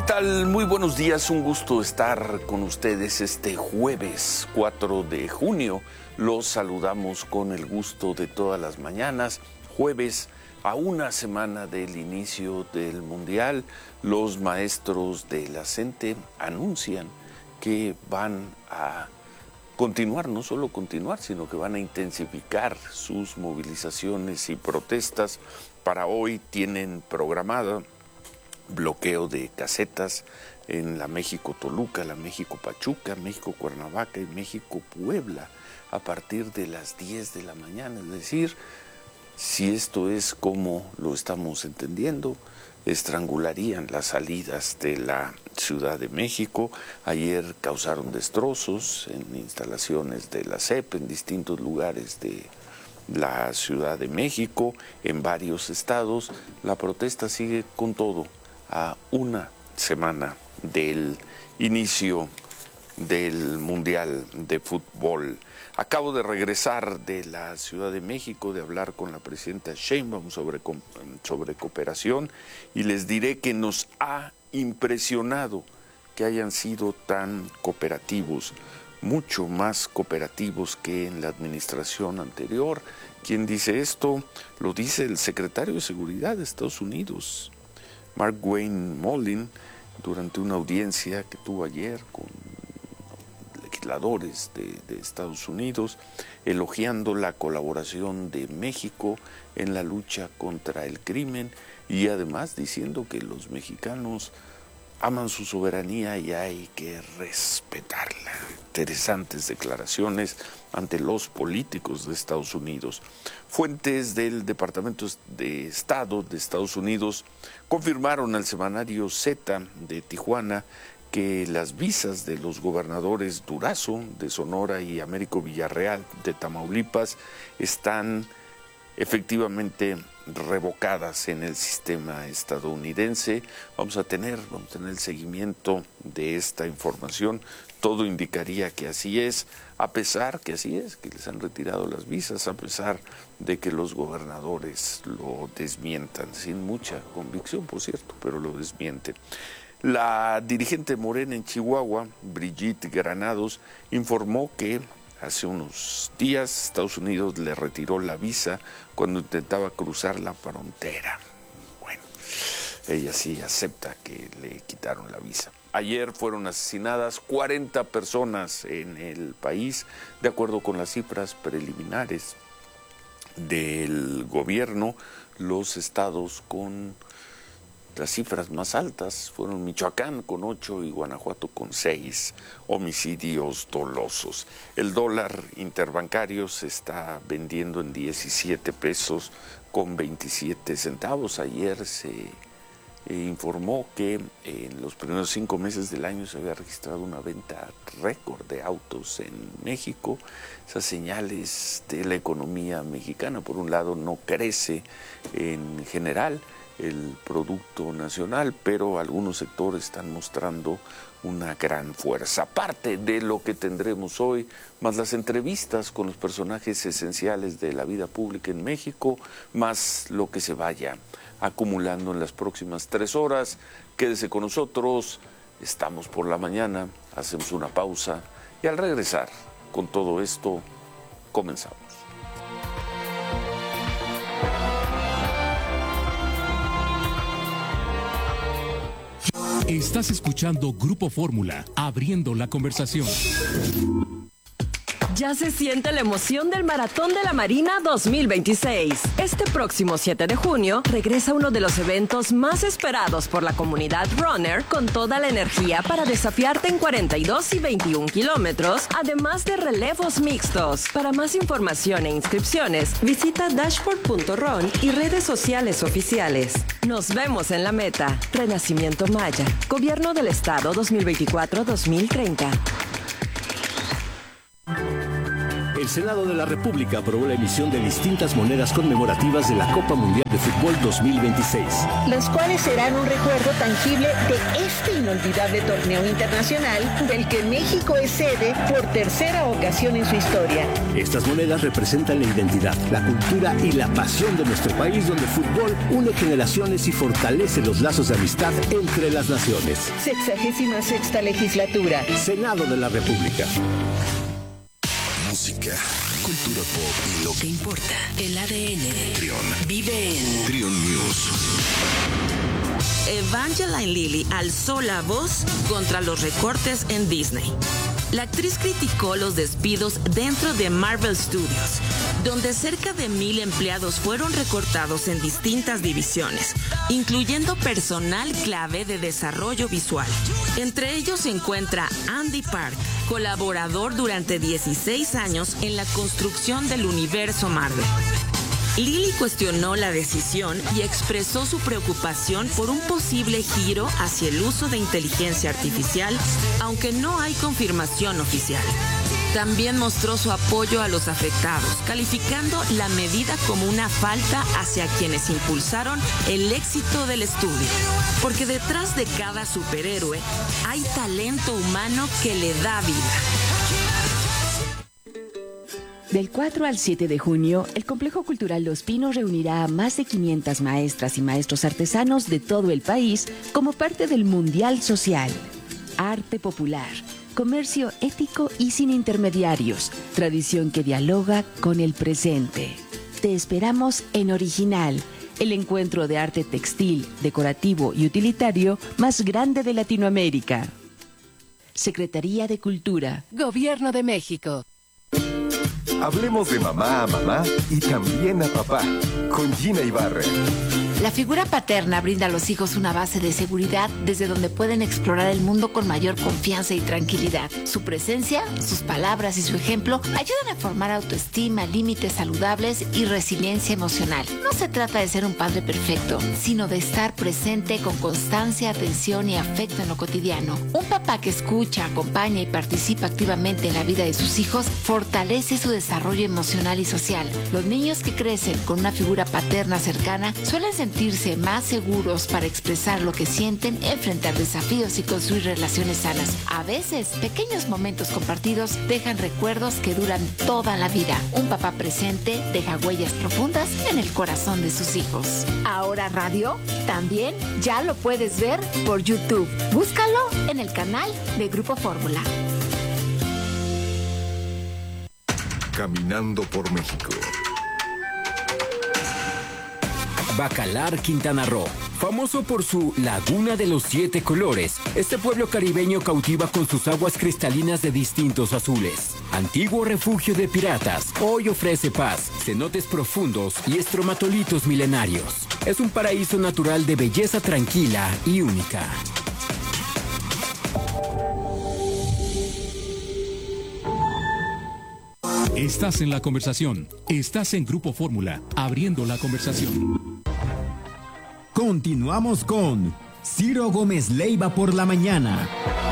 tal? Muy buenos días, un gusto estar con ustedes este jueves 4 de junio. Los saludamos con el gusto de todas las mañanas. Jueves a una semana del inicio del Mundial, los maestros de la CENTE anuncian que van a continuar, no solo continuar, sino que van a intensificar sus movilizaciones y protestas. Para hoy tienen programada bloqueo de casetas en la México-Toluca, la México-Pachuca, México-Cuernavaca y México-Puebla a partir de las 10 de la mañana. Es decir, si esto es como lo estamos entendiendo, estrangularían las salidas de la Ciudad de México. Ayer causaron destrozos en instalaciones de la CEP en distintos lugares de la Ciudad de México, en varios estados. La protesta sigue con todo a una semana del inicio del Mundial de Fútbol. Acabo de regresar de la Ciudad de México, de hablar con la presidenta Sheinbaum sobre cooperación, y les diré que nos ha impresionado que hayan sido tan cooperativos, mucho más cooperativos que en la administración anterior. ¿Quién dice esto? Lo dice el secretario de Seguridad de Estados Unidos, Mark Wayne Mullin, durante una audiencia que tuvo ayer con legisladores de Estados Unidos, elogiando la colaboración de México en la lucha contra el crimen y además diciendo que los mexicanos aman su soberanía y hay que respetarla. Interesantes declaraciones ante los políticos de Estados Unidos. Fuentes del Departamento de Estado de Estados Unidos confirmaron al semanario Z de Tijuana que las visas de los gobernadores Durazo de Sonora y Américo Villarreal de Tamaulipas están efectivamente revocadas en el sistema estadounidense. Vamos a tener el seguimiento de esta información. Todo indicaría que así es, a pesar que así es, que les han retirado las visas, a pesar de que los gobernadores lo desmientan, sin mucha convicción, por cierto, pero lo desmienten. La dirigente morena en Chihuahua, Brigitte Granados, informó que hace unos días Estados Unidos le retiró la visa cuando intentaba cruzar la frontera. Bueno, ella sí acepta que le quitaron la visa. Ayer fueron asesinadas 40 personas en el país, de acuerdo con las cifras preliminares del gobierno. Los estados con las cifras más altas fueron Michoacán con 8 y Guanajuato con 6 homicidios dolosos. El dólar interbancario se está vendiendo en 17 pesos con 27 centavos. Ayer se informó que en los primeros 5 meses del año se había registrado una venta récord de autos en México. Esas señales de la economía mexicana, por un lado, no crece en general el Producto Nacional, pero algunos sectores están mostrando una gran fuerza. Parte de lo que tendremos hoy, más las entrevistas con los personajes esenciales de la vida pública en México, más lo que se vaya acumulando en las próximas 3 horas. Quédese con nosotros, estamos por la mañana, hacemos una pausa y al regresar con todo esto, comenzamos. Estás escuchando Grupo Fórmula, abriendo la conversación. Ya se siente la emoción del Maratón de la Marina 2026. Este próximo 7 de junio regresa uno de los eventos más esperados por la comunidad runner, con toda la energía para desafiarte en 42 y 21 kilómetros, además de relevos mixtos. Para más información e inscripciones, visita dashboard.run y redes sociales oficiales. Nos vemos en la meta. Renacimiento Maya. Gobierno del Estado 2024-2030. El Senado de la República aprobó la emisión de distintas monedas conmemorativas de la Copa Mundial de Fútbol 2026. Las cuales serán un recuerdo tangible de este inolvidable torneo internacional del que México es sede por tercera ocasión en su historia. Estas monedas representan la identidad, la cultura y la pasión de nuestro país, donde el fútbol une generaciones y fortalece los lazos de amistad entre las naciones. 66ª legislatura. Senado de la República. Música, cultura pop y lo que importa, el ADN. Trión. Vive en Trión News. Evangeline Lilly alzó la voz contra los recortes en Disney. La actriz criticó los despidos dentro de Marvel Studios, donde cerca de 1,000 empleados fueron recortados en distintas divisiones, incluyendo personal clave de desarrollo visual. Entre ellos se encuentra Andy Park, colaborador durante 16 años en la construcción del universo Marvel. Lilly cuestionó la decisión y expresó su preocupación por un posible giro hacia el uso de inteligencia artificial, aunque no hay confirmación oficial. También mostró su apoyo a los afectados, calificando la medida como una falta hacia quienes impulsaron el éxito del estudio. Porque detrás de cada superhéroe hay talento humano que le da vida. Del 4 al 7 de junio, el Complejo Cultural Los Pinos reunirá a más de 500 maestras y maestros artesanos de todo el país como parte del Mundial Social. Arte popular, comercio ético y sin intermediarios, tradición que dialoga con el presente. Te esperamos en Original, el encuentro de arte textil, decorativo y utilitario más grande de Latinoamérica. Secretaría de Cultura, Gobierno de México. Hablemos de mamá a mamá y también a papá, con Gina Ibarra. La figura paterna brinda a los hijos una base de seguridad desde donde pueden explorar el mundo con mayor confianza y tranquilidad. Su presencia, sus palabras y su ejemplo ayudan a formar autoestima, límites saludables y resiliencia emocional. No se trata de ser un padre perfecto, sino de estar presente con constancia, atención y afecto en lo cotidiano. Un papá que escucha, acompaña y participa activamente en la vida de sus hijos fortalece su desarrollo emocional y social. Los niños que crecen con una figura paterna cercana suelen sentirse más seguros para expresar lo que sienten, enfrentar desafíos y construir relaciones sanas. A veces, pequeños momentos compartidos dejan recuerdos que duran toda la vida. Un papá presente deja huellas profundas en el corazón de sus hijos. Ahora radio, también ya lo puedes ver por YouTube. Búscalo en el canal de Grupo Fórmula. Caminando por México. Bacalar, Quintana Roo. Famoso por su Laguna de los 7 colores, este pueblo caribeño cautiva con sus aguas cristalinas de distintos azules. Antiguo refugio de piratas, hoy ofrece paz, cenotes profundos y estromatolitos milenarios. Es un paraíso natural de belleza tranquila y única. Estás en la conversación. Estás en Grupo Fórmula, abriendo la conversación. Continuamos con Ciro Gómez Leiva por la mañana.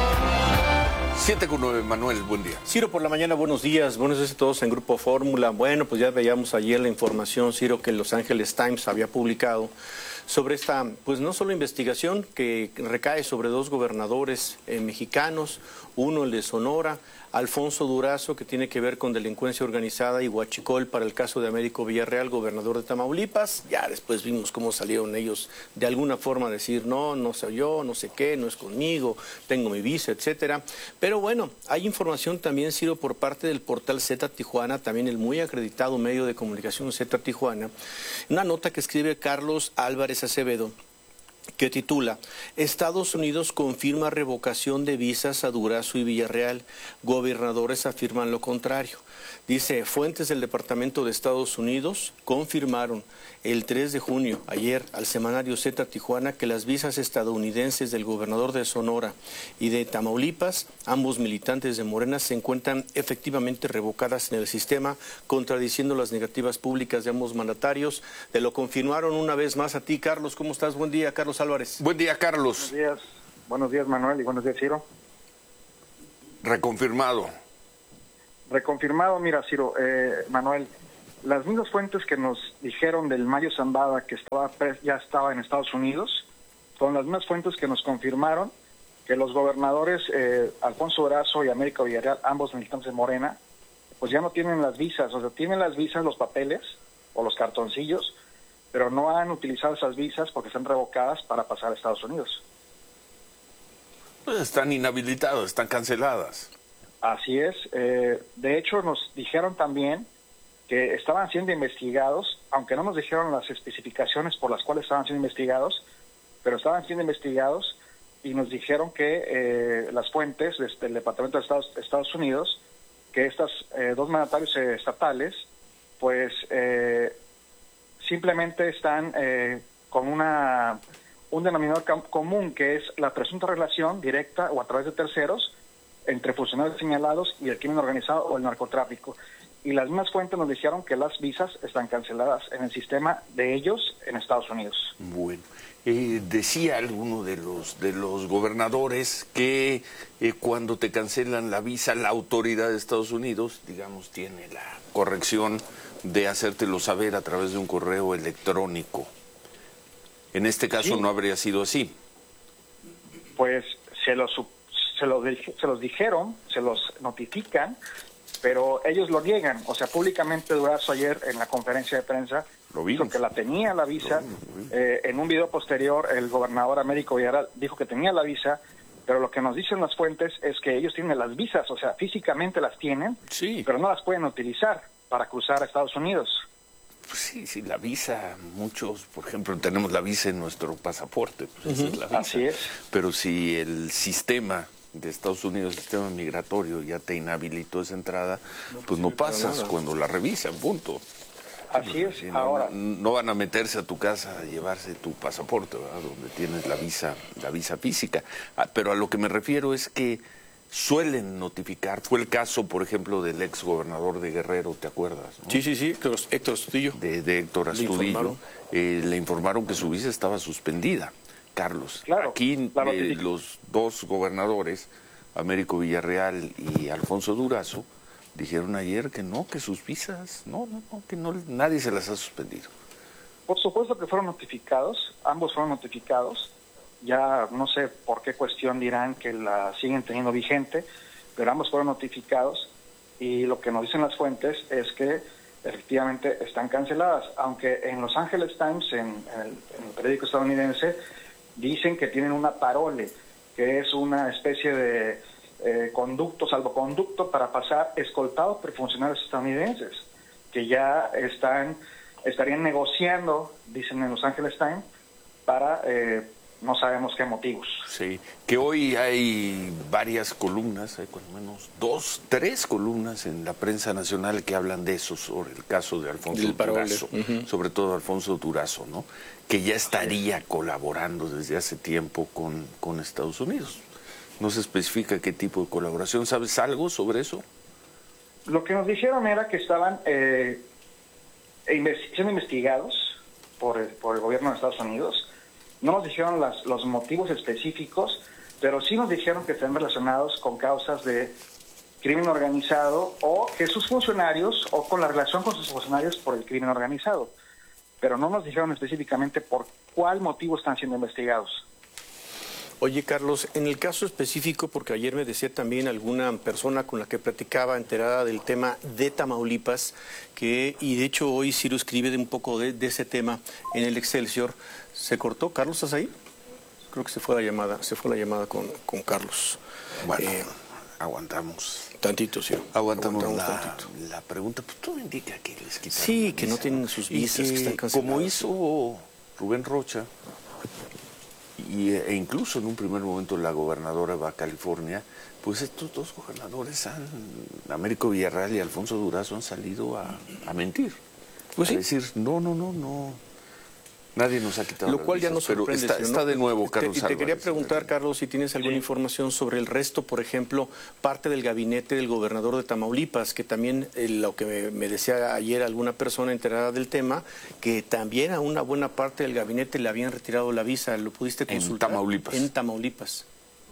7:09, Manuel, buen día. Ciro, por la mañana, buenos días a todos en Grupo Fórmula. Bueno, pues ya veíamos ayer la información, Ciro, que el Los Angeles Times había publicado sobre esta, pues no solo investigación que recae sobre 2 gobernadores mexicanos, uno el de Sonora, Alfonso Durazo, que tiene que ver con delincuencia organizada, y Huachicol para el caso de Américo Villarreal, gobernador de Tamaulipas. Ya después vimos cómo salieron ellos de alguna forma a decir, no soy yo, no sé qué, no es conmigo, tengo mi visa, etcétera. Pero bueno, hay información también, Ciro, por parte del portal Z Tijuana, también el muy acreditado medio de comunicación Z Tijuana, una nota que escribe Carlos Álvarez Acevedo, que titula Estados Unidos confirma revocación de visas a Durazo y Villarreal, gobernadores afirman lo contrario. Dice, fuentes del Departamento de Estados Unidos confirmaron el 3 de junio, ayer, al semanario Z Tijuana, que las visas estadounidenses del gobernador de Sonora y de Tamaulipas, ambos militantes de Morena, se encuentran efectivamente revocadas en el sistema, contradiciendo las negativas públicas de ambos mandatarios. Te lo confirmaron una vez más a ti, Carlos. ¿Cómo estás? Buen día, Carlos Álvarez. Buen día, Carlos. Buenos días, Manuel, y buenos días, Ciro. Reconfirmado. Reconfirmado, mira, Ciro, Manuel, las mismas fuentes que nos dijeron del Mayo Zambada que ya estaba en Estados Unidos, son las mismas fuentes que nos confirmaron que los gobernadores Alfonso Durazo y Américo Villarreal, ambos militantes de Morena, pues ya no tienen las visas, o sea, tienen las visas, los papeles o los cartoncillos, pero no han utilizado esas visas porque están revocadas para pasar a Estados Unidos. Pues están inhabilitadas, están canceladas. Así es. De hecho, nos dijeron también que estaban siendo investigados, aunque no nos dijeron las especificaciones por las cuales estaban siendo investigados, pero estaban siendo investigados y nos dijeron que las fuentes del Departamento de Estados Unidos, que estos dos mandatarios estatales, pues simplemente están con un denominador común, que es la presunta relación directa o a través de terceros entre funcionarios señalados y el crimen organizado o el narcotráfico. Y las mismas fuentes nos dijeron que las visas están canceladas en el sistema de ellos en Estados Unidos. Bueno, decía alguno de los gobernadores que cuando te cancelan la visa, la autoridad de Estados Unidos, digamos, tiene la corrección de hacértelo saber a través de un correo electrónico. En este caso no habría sido así. Pues se los dijeron, se los notifican, pero ellos lo niegan. O sea, públicamente Durazo ayer en la conferencia de prensa dijo que la tenía la visa. En un video posterior el gobernador Américo Villarreal dijo que tenía la visa, pero lo que nos dicen las fuentes es que ellos tienen las visas, o sea, físicamente las tienen, pero no las pueden utilizar para cruzar a Estados Unidos. Pues sí, la visa, muchos, por ejemplo, tenemos la visa en nuestro pasaporte, pues esa es la visa. Así es. Pero si el sistema de Estados Unidos, el sistema migratorio, ya te inhabilitó esa entrada, pues no pasas cuando la revisan, punto. Así es. Ahora no van a meterse a tu casa a llevarse tu pasaporte, ¿verdad? Donde tienes la visa física. Pero a lo que me refiero es que suelen notificar. Fue el caso, por ejemplo, del ex gobernador de Guerrero, ¿te acuerdas? ¿No? Sí, Héctor Astudillo. De Héctor Astudillo. Le informaron que su visa estaba suspendida. Carlos, aquí los dos gobernadores, Américo Villarreal y Alfonso Durazo, dijeron ayer que no, que sus visas, que nadie se las ha suspendido. Por supuesto que fueron notificados, ambos fueron notificados. Ya no sé por qué cuestión dirán que la siguen teniendo vigente, pero ambos fueron notificados y lo que nos dicen las fuentes es que efectivamente están canceladas, aunque en Los Angeles Times, en el periódico estadounidense, dicen que tienen una parole, que es una especie de salvoconducto para pasar escoltado por funcionarios estadounidenses, que ya estarían negociando, dicen en Los Angeles Times, para no sabemos qué motivos. Sí, que hoy hay varias columnas, hay cuando menos 2, 3 columnas en la prensa nacional que hablan de eso, sobre el caso de Alfonso Durazo, sobre todo Alfonso Durazo, ¿no? Que ya estaría colaborando desde hace tiempo con Estados Unidos. No se especifica qué tipo de colaboración. ¿Sabes algo sobre eso? Lo que nos dijeron era que estaban siendo investigados por el gobierno de Estados Unidos. No nos dijeron los motivos específicos, pero sí nos dijeron que están relacionados con causas de crimen organizado o que sus funcionarios, o con la relación con sus funcionarios por el crimen organizado. Pero no nos dijeron específicamente por cuál motivo están siendo investigados. Oye, Carlos, en el caso específico, porque ayer me decía también alguna persona con la que platicaba, enterada del tema de Tamaulipas, y de hecho hoy Ciro escribe un poco de ese tema en el Excelsior. ¿Se cortó? ¿Carlos, estás ahí? Creo que se fue la llamada con Carlos. Bueno, aguantamos. Tantito, sí. Aguantamos la pregunta. Pues todo indica que les quitaron. Sí, que no tienen sus visas, que están canceladas. Como hizo Rubén Rocha, e incluso en un primer momento la gobernadora de Baja California, pues estos dos gobernadores, Américo Villarreal y Alfonso Durazo, han salido a mentir. Pues a decir, no. Nadie nos ha quitado. Lo cual ya nos sorprende. Pero está de nuevo Carlos Álvarez. Te quería preguntar, Carlos, si tienes alguna información sobre el resto, por ejemplo, parte del gabinete del gobernador de Tamaulipas, que también, lo que me decía ayer alguna persona enterada del tema, que también a una buena parte del gabinete le habían retirado la visa. ¿Lo pudiste consultar? En Tamaulipas. En Tamaulipas.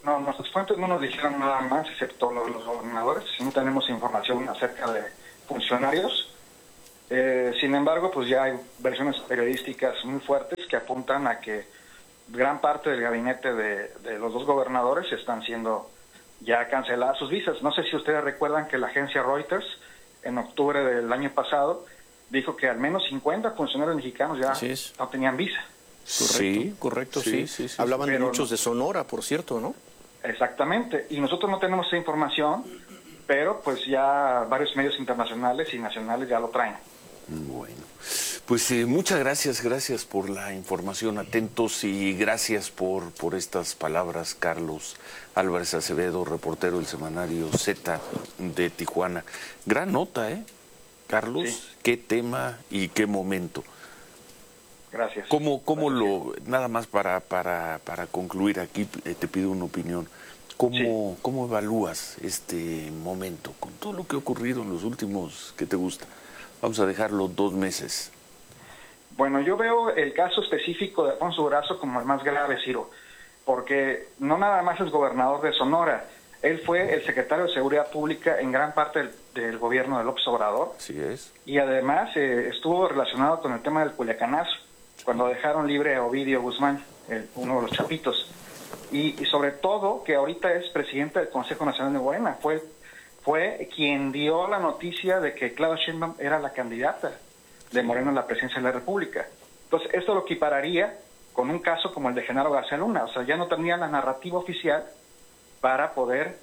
No, nuestras fuentes no nos dijeron nada más, excepto los gobernadores. No tenemos información acerca de funcionarios. Sin embargo, pues ya hay versiones periodísticas muy fuertes que apuntan a que gran parte del gabinete de los dos gobernadores están siendo ya canceladas sus visas. No sé si ustedes recuerdan que la agencia Reuters, en octubre del año pasado, dijo que al menos 50 funcionarios mexicanos ya no tenían visa. Correcto, sí. Hablaban de muchos de Sonora, por cierto, ¿no? Exactamente, y nosotros no tenemos esa información, pero pues ya varios medios internacionales y nacionales ya lo traen. Bueno, pues muchas gracias por la información, atentos, y gracias por estas palabras, Carlos Álvarez Acevedo, reportero del semanario Z de Tijuana. Gran nota, Carlos, sí. Qué tema y qué momento. Gracias. Nada más para concluir aquí, te pido una opinión. ¿Cómo evalúas este momento con todo lo que ha ocurrido en los últimos, ¿qué te gusta? Vamos a dejarlo 2 meses. Bueno, yo veo el caso específico de Alfonso Durazo como el más grave, Ciro, porque no nada más es gobernador de Sonora, él fue el secretario de Seguridad Pública en gran parte del gobierno de López Obrador. Así es. Y además estuvo relacionado con el tema del Culiacanazo, cuando dejaron libre a Ovidio Guzmán, uno de los chapitos. Y sobre todo que ahorita es presidente del Consejo Nacional de Morena, fue quien dio la noticia de que Claudia Sheinbaum era la candidata de Morena a la presidencia de la República. Entonces, esto lo equipararía con un caso como el de Genaro García Luna. O sea, ya no tenía la narrativa oficial para poder,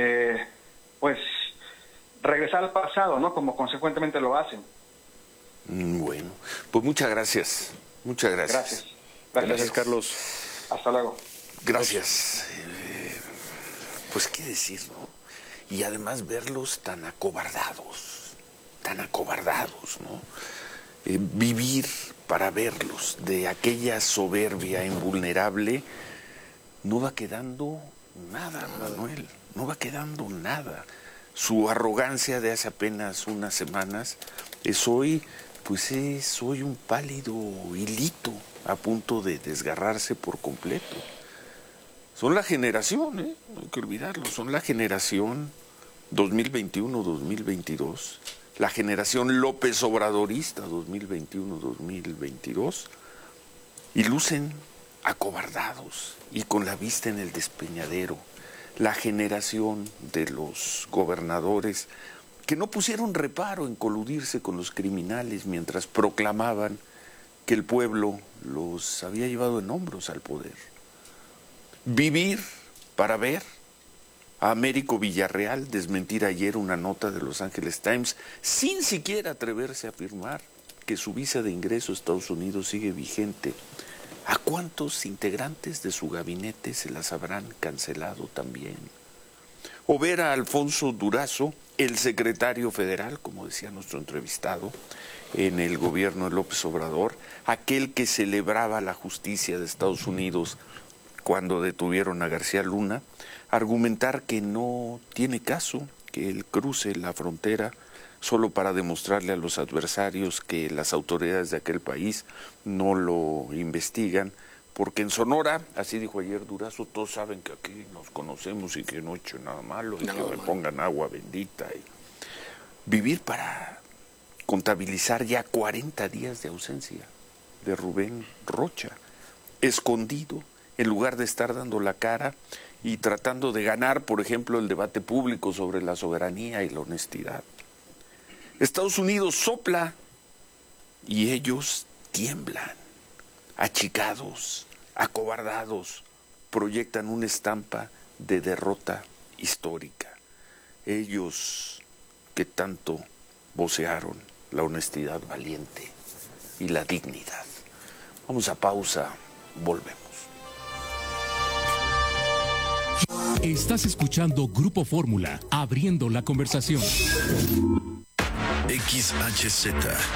regresar al pasado, ¿no? Como consecuentemente lo hacen. Bueno, pues muchas gracias. Muchas gracias. Gracias, Carlos. Hasta luego. Gracias. Pues qué decir, ¿no? Y además verlos tan acobardados, ¿no? Vivir para verlos, de aquella soberbia invulnerable, no va quedando nada, Manuel, no va quedando nada. Su arrogancia de hace apenas unas semanas es hoy un pálido hilito a punto de desgarrarse por completo. Son la generación, no hay que olvidarlo, son la generación 2021-2022, la generación López Obradorista 2021-2022, y lucen acobardados y con la vista en el despeñadero. La generación de los gobernadores que no pusieron reparo en coludirse con los criminales mientras proclamaban que el pueblo los había llevado en hombros al poder. Vivir para ver a Américo Villarreal desmentir ayer una nota de Los Angeles Times sin siquiera atreverse a afirmar que su visa de ingreso a Estados Unidos sigue vigente. ¿A cuántos integrantes de su gabinete se las habrán cancelado también? O ver a Alfonso Durazo, el secretario federal, como decía nuestro entrevistado, en el gobierno de López Obrador, aquel que celebraba la justicia de Estados Unidos cuando detuvieron a García Luna, argumentar que no tiene caso que él cruce la frontera solo para demostrarle a los adversarios que las autoridades de aquel país no lo investigan, porque en Sonora, así dijo ayer Durazo, todos saben que aquí nos conocemos y que no he hecho nada malo y que me pongan agua bendita. Y vivir para contabilizar ya 40 días de ausencia de Rubén Rocha, escondido, en lugar de estar dando la cara y tratando de ganar, por ejemplo, el debate público sobre la soberanía y la honestidad. Estados Unidos sopla y ellos tiemblan, achicados, acobardados, proyectan una estampa de derrota histórica. Ellos que tanto vocearon la honestidad valiente y la dignidad. Vamos a pausa, volvemos. Estás escuchando Grupo Fórmula, abriendo la conversación. XHZ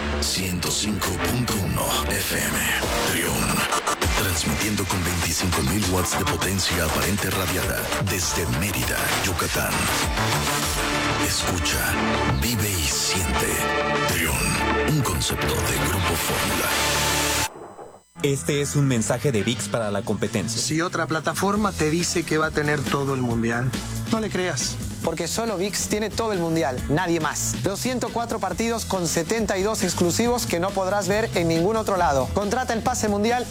105.1 FM Trión, transmitiendo con 25.000 watts de potencia aparente radiada desde Mérida, Yucatán. Escucha, vive y siente. Trión, un concepto de Grupo Fórmula. Este es un mensaje de ViX para la competencia. Si otra plataforma te dice que va a tener todo el mundial, no le creas. Porque solo ViX tiene todo el mundial, nadie más. Los 104 partidos con 72 exclusivos que no podrás ver en ningún otro lado. Contrata el pase mundial